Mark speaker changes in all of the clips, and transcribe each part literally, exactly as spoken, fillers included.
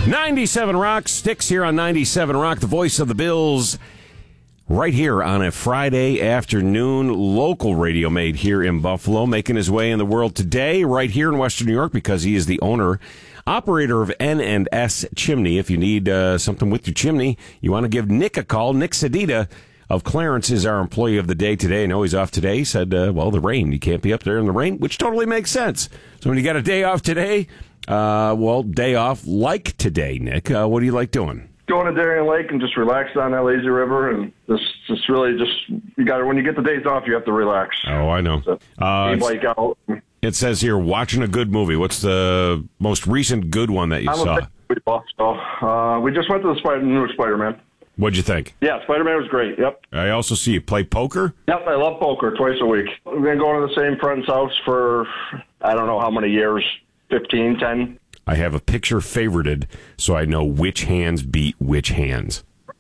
Speaker 1: ninety-seven Rock, Sticks here on ninety-seven Rock, the voice of the Bills, right here on a Friday afternoon. Local radio made here in Buffalo, making his way in the world today, right here in Western New York, because he is the owner, operator of N and S Chimney. If you need uh, something with your chimney, you want to give Nick a call. Nick Sedita of Clarence is our employee of the day today. I know he's off today. He said, uh, well, the rain. You can't be up there in the rain, which totally makes sense. So when you got a day off today, uh, well, day off like today, Nick, uh, what do you like doing?
Speaker 2: Going to Darien Lake and just relax on that lazy river, and just, just really just, you got to, when you get the days off, you have to relax.
Speaker 1: Oh, I know.
Speaker 2: So,
Speaker 1: uh,
Speaker 2: bike out.
Speaker 1: It says here, watching a good movie. What's the most recent good one that you
Speaker 2: I'm
Speaker 1: saw?
Speaker 2: A big buff, so, uh, we just went to the Spider- new Spider-Man.
Speaker 1: What'd you think?
Speaker 2: Yeah, Spider-Man was great, yep.
Speaker 1: I also see you play poker?
Speaker 2: Yep, I love poker twice a week. We've been going to the same friend's house for, I don't know how many years, fifteen, ten.
Speaker 1: I have a picture favorited so I know which hands beat which hands.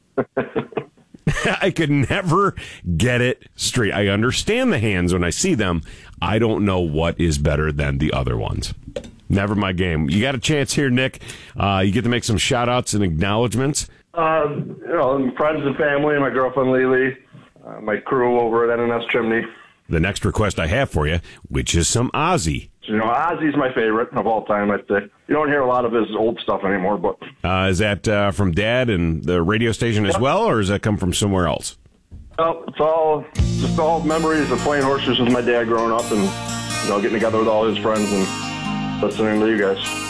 Speaker 1: I could never get it straight. I understand the hands when I see them. I don't know what is better than the other ones. Never my game. You got a chance here, Nick. Uh, you get to make some shout-outs and acknowledgments.
Speaker 2: Uh, you know, friends and family, my girlfriend Lily, uh, my crew over at N and S Chimney.
Speaker 1: The next request I have for you, which is some Ozzy.
Speaker 2: You know, Ozzy's my favorite of all time, I'd say. You don't hear a lot of his old stuff anymore, but...
Speaker 1: Uh, is that uh, from Dad and the radio station as well, or does that come from somewhere else?
Speaker 2: Well, it's all just all memories of playing horseshoes with my dad growing up and, you know, getting together with all his friends and listening to you guys.